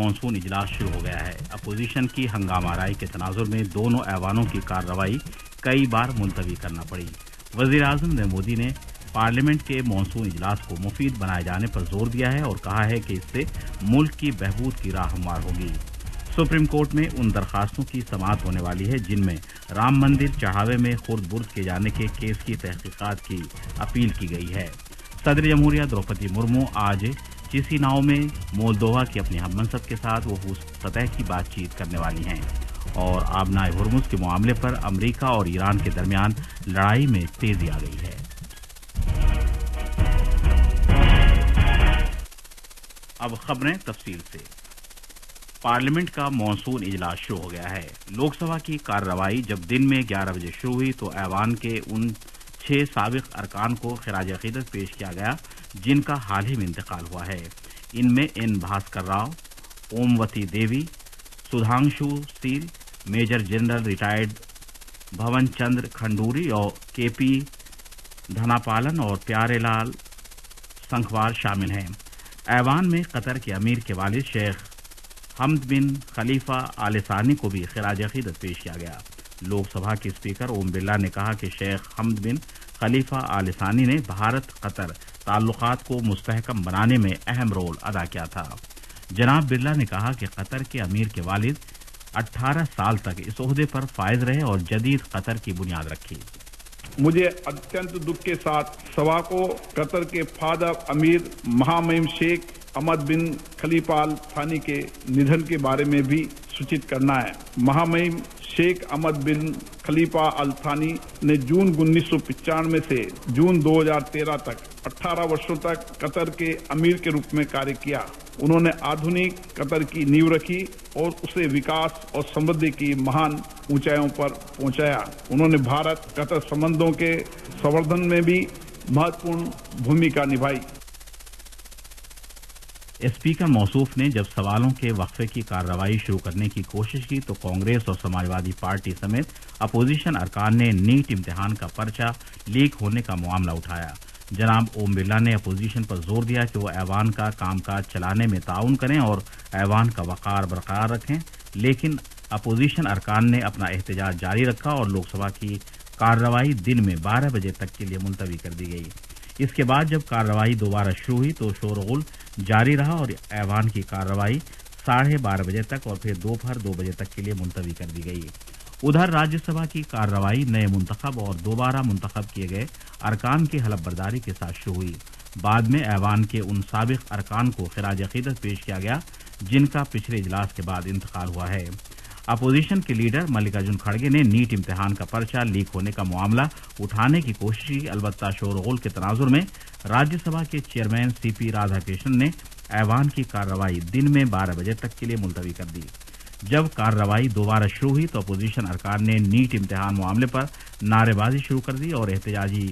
Monsoon इजलास शुरू हो गया है। अपोजिशन की हंगामा आराई के तनाजुर में दोनों ऐवानों की कार्रवाई कई बार मुलतवी करना पड़ी। वजीर आजम नरेंद्र मोदी ने पार्लियामेंट के मॉनसून इजलास को मुफीद बनाए जाने पर जोर दिया है और कहा है कि इससे मुल्क की बहबूद की राह हमवार होगी। सुप्रीम कोर्ट में उन दरखास्तों की समाअत होने वाली है जिनमें राम मंदिर चढ़ावे में खुर्द बुर्द किए जाने के केस की तहकीकात की अपील की गई है। सदर जमहूरिया द्रौपदी मुर्मू आज चिसिनाओ में मोल्दोवा की अपनी हममनसब के साथ वो सतह की बातचीत करने वाली हैं और आबनाए हुर्मुज के मामले पर अमरीका और ईरान के दरमियान लड़ाई में तेजी आ गई है। अब खबरें तफसील से। पार्लियामेंट का मॉनसून इजलास शुरू हो गया है। लोकसभा की कार्रवाई जब दिन में 11 बजे शुरू हुई तो ऐवान के उन 6 साबिक अरकान को खिराज अकीदत पेश किया गया जिनका हाल ही में इंतकाल हुआ है। इनमें एन भास्कर राव, ओमवती देवी, सुधांशु सिर, मेजर जनरल रिटायर्ड भवन चंद्र खंडूरी और केपी धनापालन और प्यारेलाल संखवार शामिल हैं। ऐवान में कतर के अमीर के वालिद शेख हमद बिन खलीफा आल सानी को भी खिराज अकीदत पेश किया गया। लोकसभा के स्पीकर ओम बिरला ने कहा कि शेख हमद बिन खलीफा आल सानी ने भारत कतर ताल्लुकात को मुस्तहकम बनाने में अहम रोल अदा किया था। जनाब बिरला ने कहा कि कतर के अमीर के वालिद 18 साल तक इस ओहदे पर फायज रहे और जदीद कतर की बुनियाद रखी। मुझे अत्यंत दुख के साथ सभा को कतर के फादर अमीर महामहिम शेख अहमद बिन खलीफा अल थानी के निधन के बारे में भी सूचित करना है। महामहिम शेख अहमद बिन खलीफा अल थानी ने जून 1995 से जून 2013 तक 18 वर्षों तक कतर के अमीर के रूप में कार्य किया। उन्होंने आधुनिक कतर की नींव रखी और उसे विकास और समृद्धि की महान ऊंचाइयों पर पहुंचाया। उन्होंने भारत कतर संबंधों के संवर्धन में भी महत्वपूर्ण भूमिका निभाई। स्पीकर मौसूफ ने जब सवालों के वक्फे की कार्रवाई शुरू करने की कोशिश की तो कांग्रेस और समाजवादी पार्टी समेत अपोजिशन अरकान ने नीट इम्तिहान का पर्चा लीक होने का मामला उठाया। जनाब ओम बिरला ने अपोजिशन पर जोर दिया कि वो ऐवान का कामकाज चलाने में ताउन करें और ऐवान का वकार बरकरार रखें, लेकिन अपोजिशन अरकान ने अपना एहतजाज जारी रखा और लोकसभा की कार्रवाई दिन में 12 बजे तक के लिए मुलतवी कर दी गई। इसके बाद जब कार्रवाई दोबारा शुरू हुई तो शोरगुल जारी रहा और ऐवान की कार्रवाई 12:30 बजे तक और फिर दोपहर 2 बजे तक के लिए मुलतवी कर दी गई। उधर राज्यसभा की कार्रवाई नए मुंतखब और दोबारा मुंतखब किए गए अरकान की हलफबरदारी के साथ शुरू हुई। बाद में ऐवान के उन साबिक अरकान को खिराज अकीदत पेश किया गया जिनका पिछले इजलास के बाद इंतकाल हुआ है। अपोजिशन के लीडर मल्लिकार्जुन खड़गे ने नीट इम्तिहान का पर्चा लीक होने का मामला उठाने की कोशिश की। अलबत्ता शोरगुल के तनाजुर में राज्यसभा के चेयरमैन सीपी राधाकृष्णन ने ऐवान की कार्रवाई दिन में 12 बजे तक के लिए मुलतवी कर दी। जब कार्रवाई दोबारा शुरू हुई तो अपोजिशन अरकान ने नीट इम्तिहान मामले पर नारेबाजी शुरू कर दी और एहतजाजी